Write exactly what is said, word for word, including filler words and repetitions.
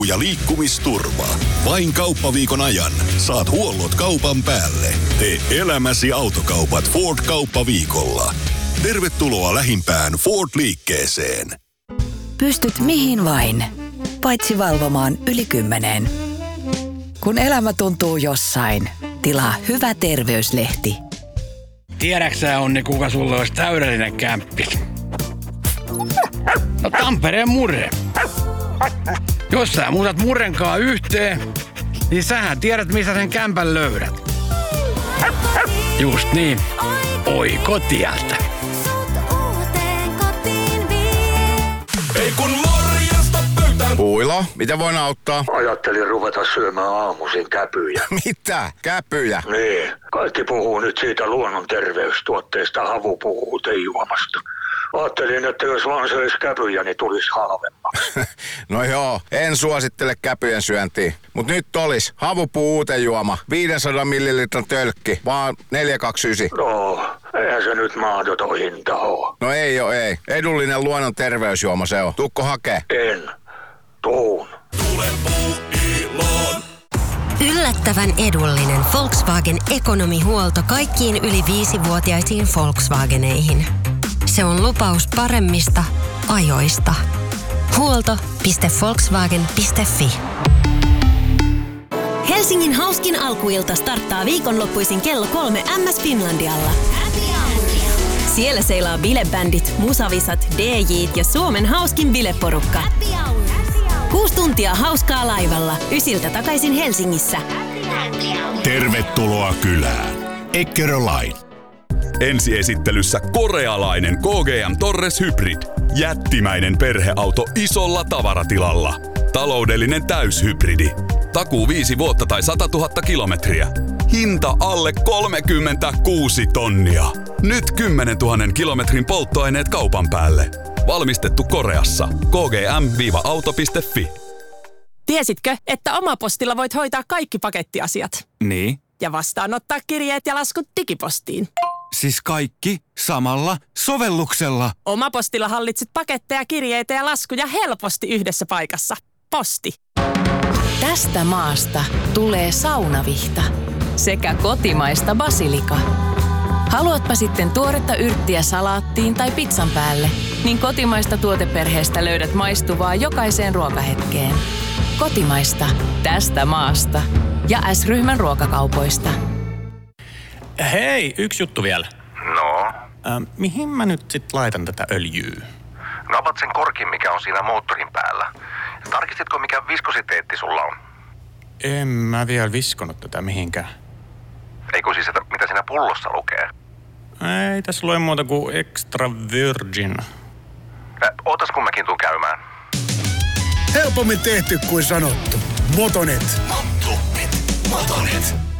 ja liikkumisturva. Vain kauppaviikon ajan saat huollot kaupan päälle. Tee elämäsi autokaupat Ford-kauppaviikolla. Tervetuloa lähimpään Ford-liikkeeseen. Pystyt mihin vain, paitsi valvomaan yli kymmeneen. Kun elämä tuntuu jossain, tilaa hyvä terveyslehti. Tiedäksä, Onni, kuka sulle olisi täydellinen kämppi? No Tampereen Murre. Jos sä muutat Murrenkaa yhteen, niin sähän tiedät, missä sen kämpän löydät. Just niin. Oikotieltä. Ei kun morjesta pöytään. Puilo, mitä voin auttaa? Ajattelin ruveta syömään aamuisin käpyjä. Mitä? Käpyjä? Niin. Kaikki puhuu nyt siitä luonnon terveystuotteesta, havu puhuu teijuomasta. Ajattelin, että jos vaan söisi käpyjä, niin tulisi halvemmaksi. No joo, en suosittele käpyjen syöntiä. Mut nyt olis havupuu uutejuoma, viisisataa millilitran tölkki, vaan neljä kaksikymmentäyhdeksän. No, eihän se nyt mahdoton hinta oo. No ei oo, ei. Edullinen luonnon terveysjuoma se on. Tuukko hakee? En. Tuun. Tule Puuiloon. Yllättävän edullinen Volkswagen ekonomihuolto kaikkiin yli viisivuotiaisiin Volkswageneihin. Se on lupaus paremmista ajoista. Huolto piste volkswagen piste fi. Helsingin hauskin alkuilta starttaa viikonloppuisin kello kolme M S Finlandialla. Siellä seilaa bilebändit, musavisat, D J:t ja Suomen hauskin bileporukka. Kuusi tuntia hauskaa laivalla, ysiltä takaisin Helsingissä. Tervetuloa kylään. Eckerölain. Ensiesittelyssä korealainen K G M Torres Hybrid. Jättimäinen perheauto isolla tavaratilalla. Taloudellinen täyshybridi. Takuu viisi vuotta tai satatuhatta kilometriä. Hinta alle kolmekymmentäkuusi tonnia. Nyt kymmenen tuhatta kilometrin polttoaineet kaupan päälle. Valmistettu Koreassa. k g m auto piste fi. Tiesitkö, että Omapostilla voit hoitaa kaikki pakettiasiat? Niin. Ja vastaanottaa kirjeet ja laskut digipostiin. Siis kaikki samalla sovelluksella. Omapostilla hallitset paketteja, kirjeitä ja laskuja helposti yhdessä paikassa. Posti. Tästä maasta tulee saunavihta sekä kotimaista basilika. Haluatpa sitten tuoretta yrttiä salaattiin tai pizzan päälle, niin kotimaista tuoteperheestä löydät maistuvaa jokaiseen ruokahetkeen. Kotimaista tästä maasta ja S-ryhmän ruokakaupoista. Hei, yksi juttu vielä. No? Äh, mihin mä nyt sit laitan tätä öljyä? Napat sen korkin, mikä on siinä moottorin päällä. Tarkistitko, mikä viskositeetti sulla on? En mä vielä viskonut tätä mihinkään. Eikö siis, että mitä siinä pullossa lukee? Ei tässä lue muuta kuin extra virgin. Äh, ootas kun mäkin tuun käymään. Helpommin tehty kuin sanottu. Motonet. Motonet. Motonet.